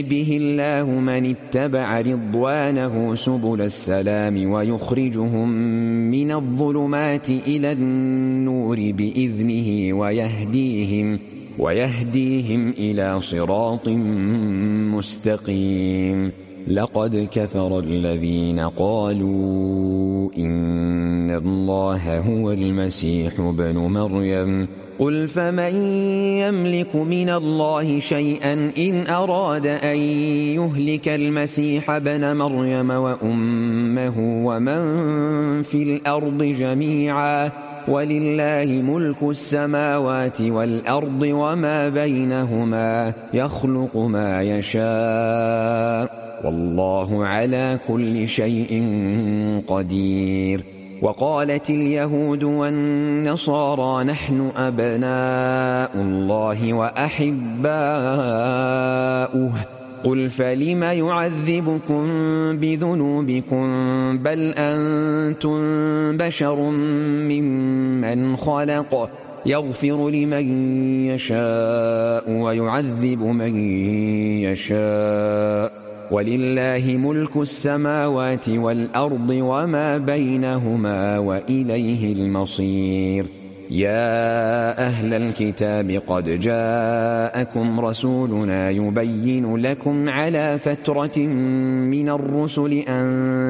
به الله من اتبع رضوانه سبل السلام ويخرجهم من الظلمات إلى النور بإذنه ويهديهم إلى صراط مستقيم. لقد كفر الذين قالوا إن الله هو المسيح ابن مريم قل فمن يملك من الله شيئا إن أراد أن يهلك المسيح ابن مريم وأمه ومن في الأرض جميعا ولله ملك السماوات والأرض وما بينهما يخلق ما يشاء والله على كل شيء قدير. وقالت اليهود والنصارى نحن أبناء الله وأحباؤه قل فلم يعذبكم بذنوبكم بل أنتم بشر ممن خلق يغفر لمن يشاء ويعذب من يشاء ولله ملك السماوات والأرض وما بينهما وإليه المصير. يا أهل الكتاب قد جاءكم رسولنا يبين لكم على فترة من الرسل أن